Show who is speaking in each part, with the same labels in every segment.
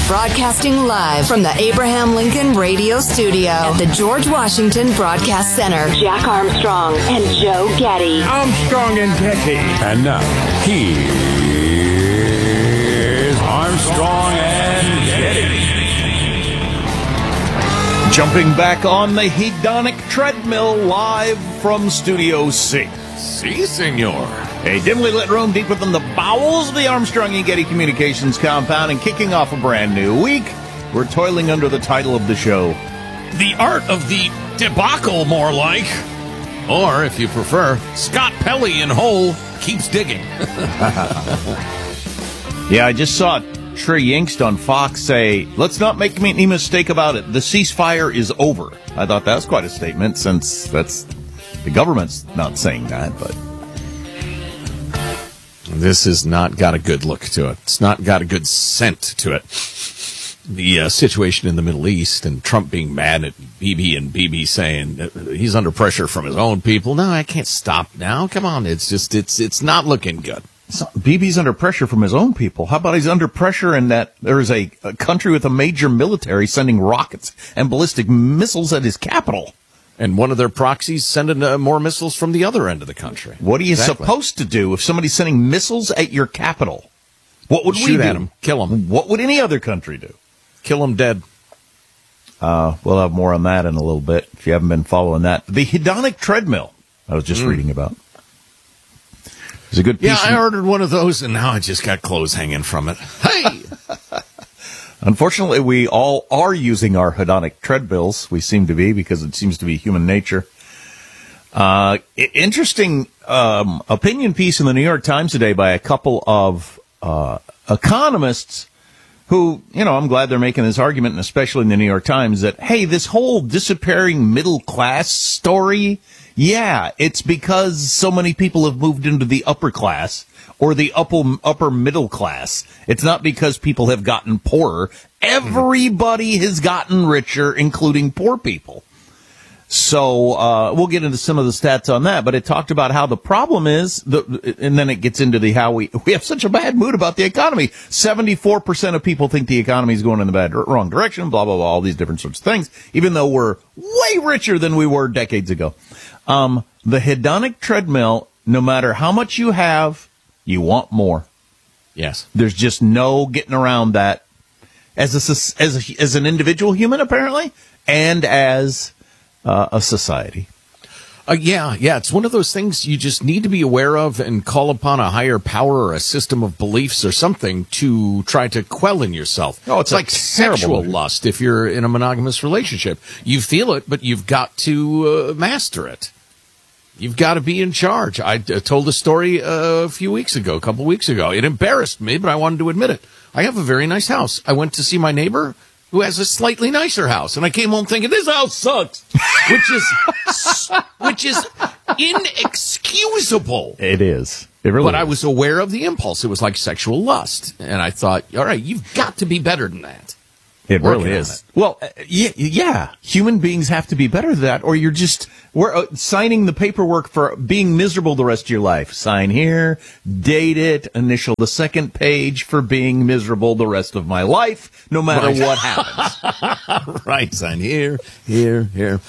Speaker 1: Broadcasting live from the Abraham Lincoln Radio Studio at the George Washington Broadcast Center. Jack Armstrong and Joe Getty.
Speaker 2: Armstrong and Getty.
Speaker 3: And now, here's Armstrong and Getty.
Speaker 4: Jumping back on the hedonic treadmill live from Studio C.
Speaker 3: Si, senor.
Speaker 4: A dimly lit room deep within the bowels of the Armstrong and Getty Communications compound, and kicking off a brand new week, we're toiling under the title of the show,
Speaker 3: The Art of the Debacle, more like. Or, if you prefer, Scott Pelley in Hole keeps digging.
Speaker 4: Yeah, I just saw Trey Yingst on Fox say, let's not make any mistake about it. The ceasefire is over. I thought that was quite a statement, since the government's not saying that, but...
Speaker 3: This has not got a good look to it. It's not got a good scent to it. The situation in the Middle East and Trump being mad at Bibi and Bibi saying he's under pressure from his own people. No, I can't stop now. Come on. It's not looking good.
Speaker 4: So, Bibi's under pressure from his own people. How about he's under pressure in that there is a country with a major military sending rockets and ballistic missiles at his capital?
Speaker 3: And one of their proxies sending more missiles from the other end of the country.
Speaker 4: What are you supposed to do if somebody's sending missiles at your capital? What would we do?
Speaker 3: Shoot at them. Kill them.
Speaker 4: What would any other country do?
Speaker 3: Kill them dead.
Speaker 4: We'll have more on that in a little bit, if you haven't been following that. The hedonic treadmill I was just reading about. It's a good piece.
Speaker 3: Yeah, I ordered one of those, and now I just got clothes hanging from it. Hey!
Speaker 4: Unfortunately, we all are using our hedonic treadmills. We seem to be, because it seems to be human nature. Interesting opinion piece in the New York Times today by a couple of economists who, I'm glad they're making this argument, and especially in the New York Times, that, hey, this whole disappearing middle class story, yeah, it's because so many people have moved into the upper class or the upper middle class. It's not because people have gotten poorer. Everybody has gotten richer, including poor people. So we'll get into some of the stats on that, but it talked about how the problem is, and then it gets into how we have such a bad mood about the economy. 74% of people think the economy is going in the wrong direction, blah, blah, blah, all these different sorts of things, even though we're way richer than we were decades ago. The hedonic treadmill, no matter how much you have, you want more.
Speaker 3: Yes.
Speaker 4: There's just no getting around that as an individual human, apparently, and as a society.
Speaker 3: Yeah, it's one of those things you just need to be aware of and call upon a higher power or a system of beliefs or something to try to quell in yourself.
Speaker 4: Oh,
Speaker 3: it's like sexual lust if you're in a monogamous relationship. You feel it, but you've got to master it. You've got to be in charge. I told a story a couple weeks ago. It embarrassed me, but I wanted to admit it. I have a very nice house. I went to see my neighbor who has a slightly nicer house, and I came home thinking, this house sucks, which is inexcusable.
Speaker 4: It is. It really is.
Speaker 3: I was aware of the impulse. It was like sexual lust, and I thought, all right, you've got to be better than that.
Speaker 4: It really is. Well, yeah. Human beings have to be better than that, or we're signing the paperwork for being miserable the rest of your life. Sign here, date it, initial the second page for being miserable the rest of my life, no matter what happens.
Speaker 3: Right, sign here. Yeah,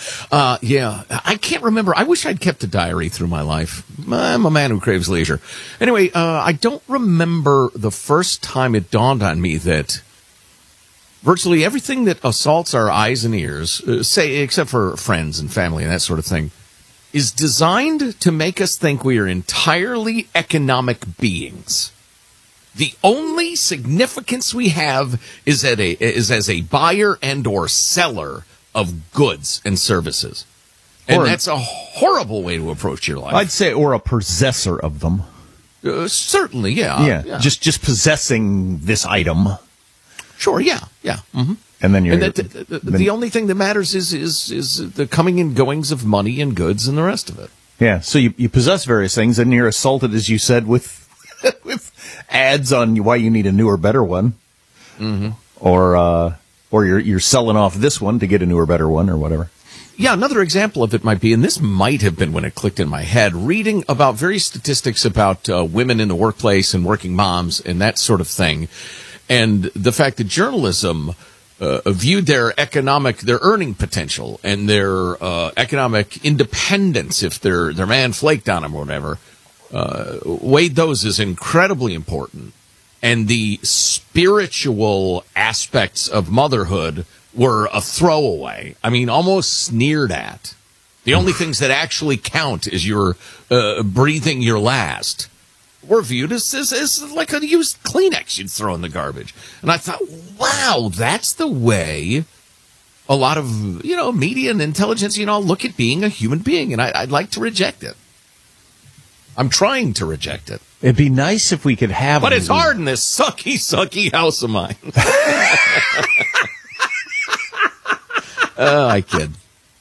Speaker 3: I can't remember. I wish I'd kept a diary through my life. I'm a man who craves leisure. Anyway, I don't remember the first time it dawned on me that virtually everything that assaults our eyes and ears, except for friends and family and that sort of thing, is designed to make us think we are entirely economic beings. The only significance we have is as a buyer and or seller of goods and services. And that's a horrible way to approach your life.
Speaker 4: I'd say, or a possessor of them.
Speaker 3: Certainly, yeah.
Speaker 4: Yeah. Just possessing this item.
Speaker 3: Sure, yeah. Mm-hmm.
Speaker 4: And then
Speaker 3: the only thing that matters is the coming and goings of money and goods and the rest of it.
Speaker 4: Yeah, so you possess various things, and you're assaulted, as you said, with ads on why you need a newer, better one, or you're selling off this one to get a newer, better one, or whatever.
Speaker 3: Yeah, another example of it might be, and this might have been when it clicked in my head, reading about various statistics about women in the workplace and working moms and that sort of thing. And the fact that journalism viewed their earning potential and their economic independence, if their man flaked on them or whatever, weighed those as incredibly important. And the spiritual aspects of motherhood were a throwaway. I mean, almost sneered at. The only things that actually count is your breathing your last. Were viewed as like a used Kleenex you'd throw in the garbage. And I thought, wow, that's the way a lot of, media and intelligence, look at being a human being. And I'd like to reject it. I'm trying to reject it.
Speaker 4: It'd be nice if we could have...
Speaker 3: But it's hard in this sucky house of mine. I kid.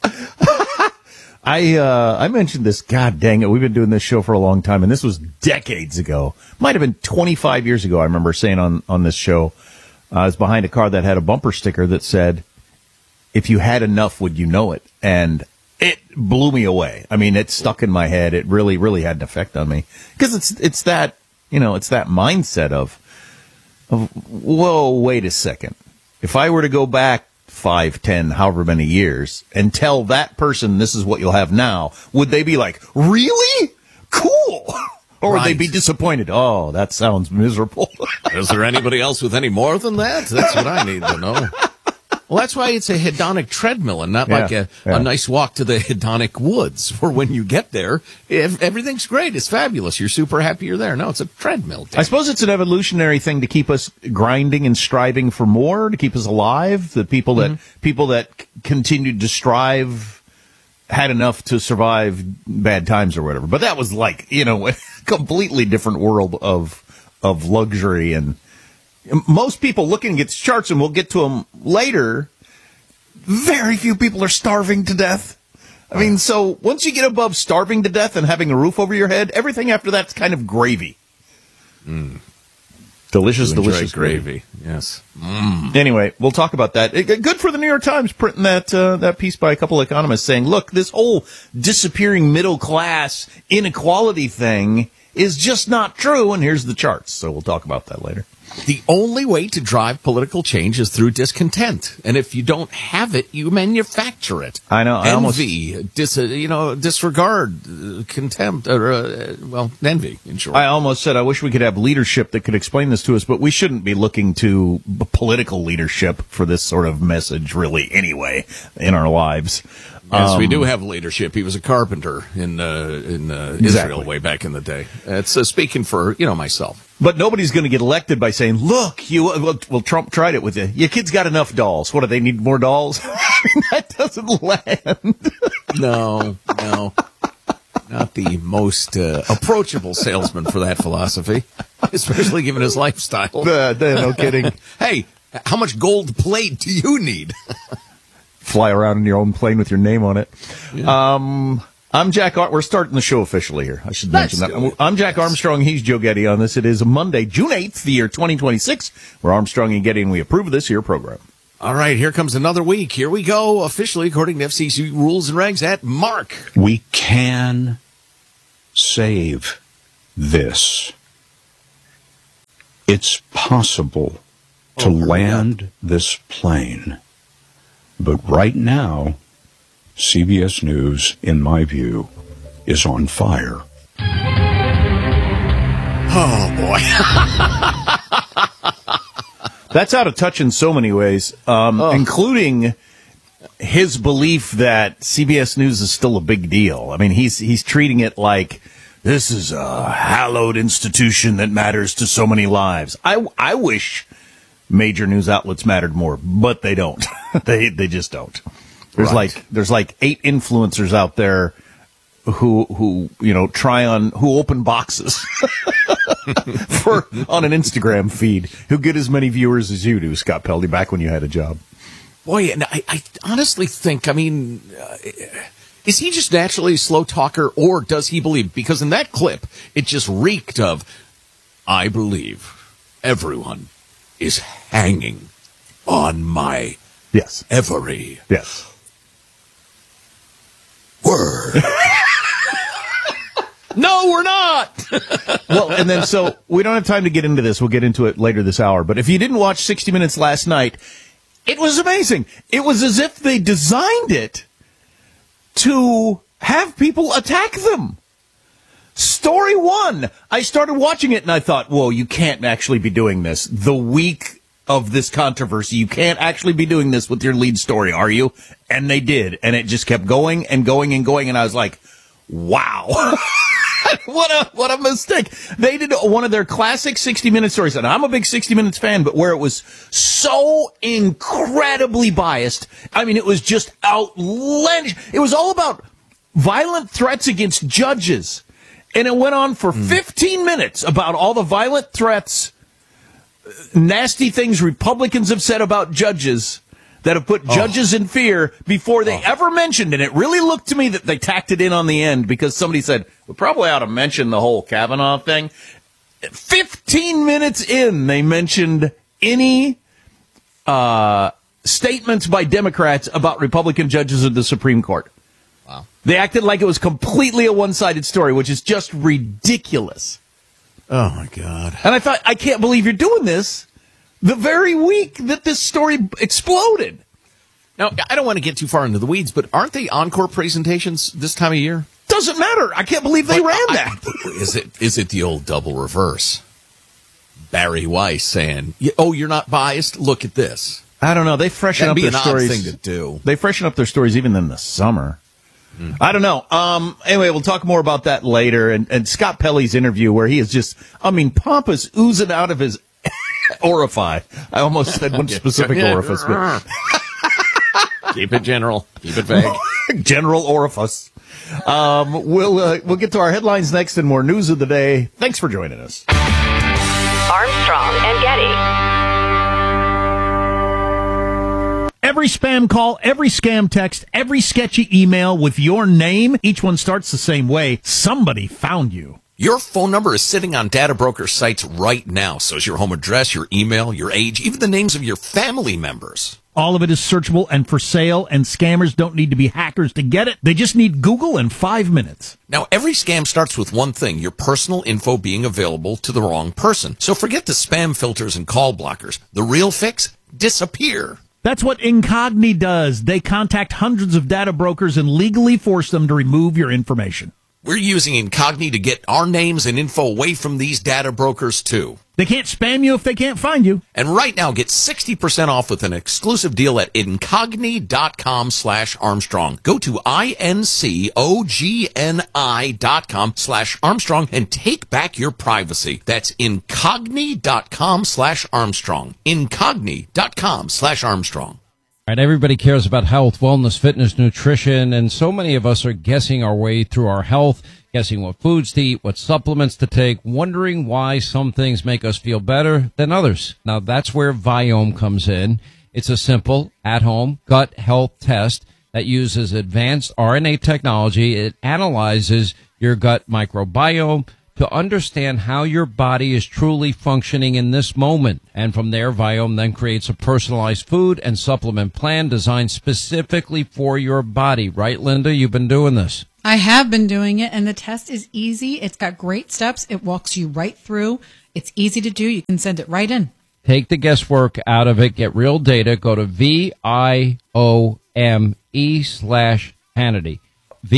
Speaker 4: I mentioned this, God dang it, we've been doing this show for a long time, and this was decades ago. Might have been 25 years ago, I remember saying on this show. I was behind a car that had a bumper sticker that said, "If you had enough, would you know it?" And it blew me away. I mean, it stuck in my head. It really, really had an effect on me. Because it's that, it's that mindset of, whoa, wait a second. If I were to go back 5, 10, however many years, and tell that person this is what you'll have now, would they be like, really? Cool. Or would they be disappointed? Oh, that sounds miserable.
Speaker 3: Is there anybody else with any more than that? That's what I need to know. Well, that's why it's a hedonic treadmill and not like a nice walk to the hedonic woods, where when you get there, everything's great. It's fabulous. You're super happy you're there. No, it's a treadmill.
Speaker 4: I suppose it's an evolutionary thing to keep us grinding and striving for more, to keep us alive. The people that continued to strive had enough to survive bad times or whatever. But that was like, a completely different world of luxury. And most people looking at the charts, and we'll get to them later, very few people are starving to death. I mean, so once you get above starving to death and having a roof over your head, everything after that's kind of gravy. Delicious gravy.
Speaker 3: Yes.
Speaker 4: Anyway, we'll talk about that. Good for the New York Times printing that piece by a couple of economists saying, look, this whole disappearing middle class inequality thing is just not true, and here's the charts. So we'll talk about that later.
Speaker 3: The only way to drive political change is through discontent. And if you don't have it, you manufacture it.
Speaker 4: I know.
Speaker 3: Envy, disregard, contempt, envy, in short.
Speaker 4: I almost said I wish we could have leadership that could explain this to us, but we shouldn't be looking to political leadership for this sort of message, really, anyway, in our lives.
Speaker 3: Yes, we do have leadership. He was a carpenter in Israel way back in the day. It's speaking for, myself.
Speaker 4: But nobody's going to get elected by saying, look, Trump tried it with you. Your kids got enough dolls. What, do they need more dolls? That doesn't land.
Speaker 3: No. Not the most approachable salesman for that philosophy, especially given his lifestyle.
Speaker 4: No kidding.
Speaker 3: Hey, how much gold plate do you need?
Speaker 4: Fly around in your own plane with your name on it. Yeah. I'm Jack. We're starting the show officially here. I should mention that. I'm Jack Armstrong. He's Joe Getty on this. It is Monday, June 8th, the year 2026. We're Armstrong and Getty, and we approve of this here program.
Speaker 3: All right, here comes another week. Here we go, officially, according to FCC rules and regs, at Mark.
Speaker 2: We can save this. It's possible to land this plane. But right now, CBS News, in my view, is on fire.
Speaker 3: Oh, boy.
Speaker 4: That's out of touch in so many ways, including his belief that CBS News is still a big deal. I mean, he's treating it like this is a hallowed institution that matters to so many lives. I wish major news outlets mattered more, but they don't. they just don't. There's like 8 influencers out there who open boxes on an Instagram feed, who get as many viewers as you do, Scott Peldy, back when you had a job.
Speaker 3: Boy, and I honestly think, is he just naturally a slow talker, or does he believe? Because in that clip, it just reeked of, I believe everyone is hanging on my every word. No, we're not.
Speaker 4: Well, and then so we don't have time to get into this. We'll get into it later this hour. But if you didn't watch 60 Minutes last night, it was amazing. It was as if they designed it to have people attack them. Story one. I started watching it and I thought, whoa, you can't actually be doing this. The week of this controversy, you can't actually be doing this with your lead story, are you? And they did. And it just kept going and going and going. And I was like, wow. What a mistake. They did one of their classic 60-minute stories. And I'm a big 60 Minutes fan, but where it was so incredibly biased. I mean, it was just outlandish. It was all about violent threats against judges. And it went on for 15 minutes about all the violent threats, nasty things Republicans have said about judges that have put judges in fear before they ever mentioned. And it really looked to me that they tacked it in on the end because somebody said, we probably ought to mention the whole Kavanaugh thing. 15 minutes in, they mentioned any statements by Democrats about Republican judges of the Supreme Court.
Speaker 3: Wow.
Speaker 4: They acted like it was completely a one-sided story, which is just ridiculous.
Speaker 3: Oh, my God.
Speaker 4: And I thought, I can't believe you're doing this the very week that this story exploded.
Speaker 3: Now, I don't want to get too far into the weeds, but aren't they encore presentations this time of year?
Speaker 4: Doesn't matter. I can't believe they ran that.
Speaker 3: Is it the old double reverse? Barry Weiss saying, oh, you're not biased? Look at this.
Speaker 4: I don't know. They freshen
Speaker 3: That'd
Speaker 4: up
Speaker 3: be
Speaker 4: their
Speaker 3: an
Speaker 4: stories.
Speaker 3: odd thing to do.
Speaker 4: They freshen up their stories even in the summer. I don't know. Anyway, we'll talk more about that later. And Scott Pelley's interview where he is just, pompous oozing out of his orifice. I almost said one specific orifice. But
Speaker 3: Keep it general. Keep it vague.
Speaker 4: General orifice. We'll get to our headlines next and more news of the day. Thanks for joining us.
Speaker 1: Armstrong and Getty.
Speaker 5: Every spam call, every scam text, every sketchy email with your name, each one starts the same way. Somebody found you.
Speaker 3: Your phone number is sitting on data broker sites right now. So is your home address, your email, your age, even the names of your family members.
Speaker 5: All of it is searchable and for sale, and scammers don't need to be hackers to get it. They just need Google in 5 minutes.
Speaker 3: Now, every scam starts with one thing, your personal info being available to the wrong person. So forget the spam filters and call blockers. The real fix? Disappear.
Speaker 5: That's what Incogni does. They contact hundreds of data brokers and legally force them to remove your information.
Speaker 3: We're using Incogni to get our names and info away from these data brokers, too.
Speaker 5: They can't spam you if they can't find you.
Speaker 3: And right now, get 60% off with an exclusive deal at Incogni.com/Armstrong. Go to INCOGNI.com/Armstrong and take back your privacy. That's Incogni.com/Armstrong. Incogni.com/Armstrong.
Speaker 6: Right, everybody cares about health, wellness, fitness, nutrition, and so many of us are guessing our way through our health, guessing what foods to eat, what supplements to take, wondering why some things make us feel better than others. Now, that's where Viome comes in. It's a simple, at-home gut health test that uses advanced RNA technology. It analyzes your gut microbiome to understand how your body is truly functioning in this moment. And from there, Viome then creates a personalized food and supplement plan designed specifically for your body. Right, Linda? You've been doing this.
Speaker 7: I have been doing it, and the test is easy. It's got great steps. It walks you right through. It's easy to do. You can send it right in.
Speaker 6: Take the guesswork out of it. Get real data. Go to VIOME/Hannity.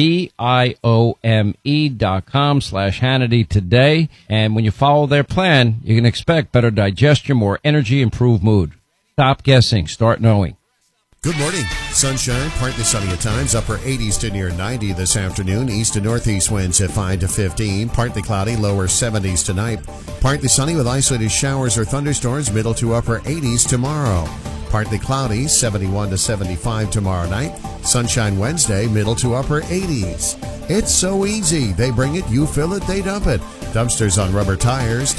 Speaker 6: VIOME.com/Hannity today. And when you follow their plan, you can expect better digestion, more energy, improved mood. Stop guessing. Start knowing.
Speaker 8: Good morning. Sunshine, partly sunny at times, upper 80s to near 90 this afternoon. East to northeast winds at 5 to 15. Partly cloudy, lower 70s tonight. Partly sunny with isolated showers or thunderstorms, middle to upper 80s tomorrow. Partly cloudy, 71 to 75 tomorrow night. Sunshine Wednesday, middle to upper 80s. It's so easy. They bring it, you fill it, they dump it. Dumpsters on rubber tires,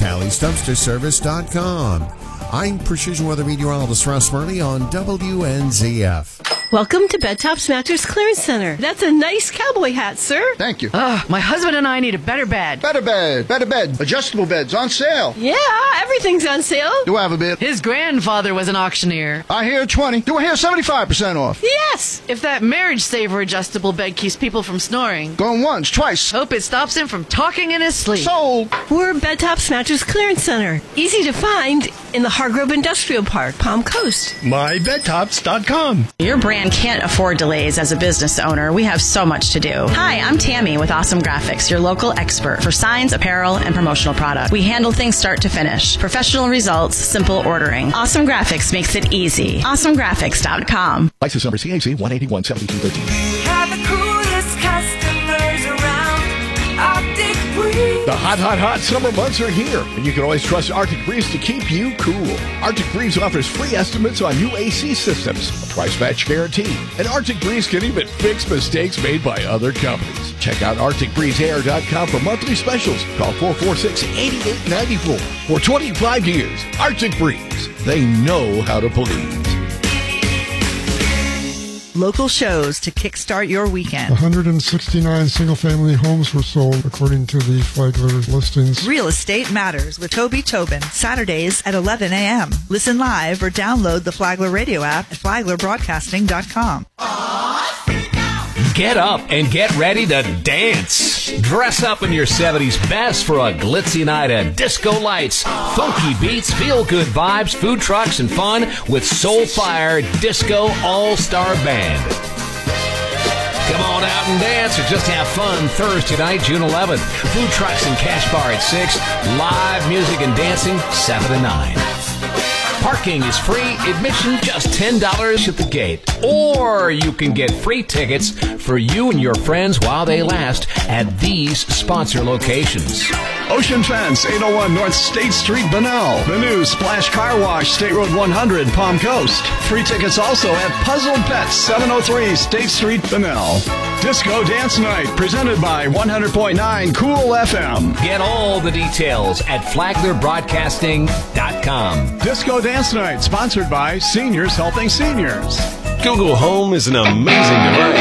Speaker 8: TallysDumpsterService.com. I'm Precision Weather Meteorologist Russ Murray on WNZF.
Speaker 9: Welcome to Bed Tops Mattress Clearance Center. That's a nice cowboy hat, sir.
Speaker 10: Thank you.
Speaker 11: My husband and I need a better bed.
Speaker 10: Better bed. Adjustable beds on sale.
Speaker 9: Yeah, everything's on sale.
Speaker 10: Do I have a bid?
Speaker 11: His grandfather was an auctioneer.
Speaker 10: I hear 20. Do I hear 75% off?
Speaker 9: Yes.
Speaker 11: If that Marriage Saver adjustable bed keeps people from snoring.
Speaker 10: Going once, twice.
Speaker 11: Hope it stops him from talking in his sleep.
Speaker 10: Sold.
Speaker 9: We're Bed Tops Mattress Clearance Center. Easy to find in the Hargrove Industrial Park, Palm Coast.
Speaker 10: MyBedTops.com.
Speaker 12: Your brand can't afford delays as a business owner. We have so much to do. Hi, I'm Tammy with Awesome Graphics, your local expert for signs, apparel, and promotional products. We handle things start to finish. Professional results, simple ordering. Awesome Graphics makes it easy. AwesomeGraphics.com.
Speaker 13: License number CAC 1817213.
Speaker 14: Have the coolest customers around. Arctic Breeze.
Speaker 13: The hot summer months are here, and you can always trust Arctic Breeze to keep you cool. Arctic Breeze offers free estimates on new AC systems, a price match guarantee, and Arctic Breeze can even fix mistakes made by other companies. Check out ArcticBreezeAir.com for monthly specials. Call 446-8894. For 25 years, Arctic Breeze. They know how to please.
Speaker 15: Local shows to kickstart your weekend.
Speaker 16: 169 single-family homes were sold, according to the Flagler listings.
Speaker 15: Real Estate Matters with Toby Tobin, Saturdays at 11 a.m. Listen live or download the Flagler radio app at flaglerbroadcasting.com.
Speaker 17: Get up and get ready to dance. Dress up in your 70s best for a glitzy night of disco lights, funky beats, feel-good vibes, food trucks, and fun with Soulfire Disco All-Star Band. Come on out and dance or just have fun Thursday night, June 11th. Food trucks and cash bar at 6. Live music and dancing 7 to 9. Parking is free, admission just $10 at the gate. Or you can get free tickets for you and your friends while they last at these sponsor locations.
Speaker 18: Ocean Fence, 801 North State Street, Bunnell. The new Splash Car Wash, State Road 100, Palm Coast. Free tickets also at Puzzle Pets, 703 State Street, Bunnell. Disco Dance Night, presented by 100.9 Cool FM.
Speaker 17: Get all the details at flaglerbroadcasting.com.
Speaker 18: Disco Dance Night, sponsored by Seniors Helping Seniors.
Speaker 19: Google Home is an amazing device.